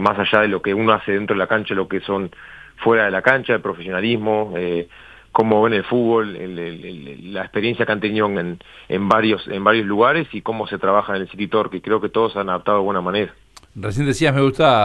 más allá de lo que uno hace dentro de la cancha, lo que son fuera de la cancha, el profesionalismo, cómo ven el fútbol, la experiencia que han tenido en varios lugares y cómo se trabaja en el City Torque, que creo que todos han adaptado de buena manera. Recién decías, me gusta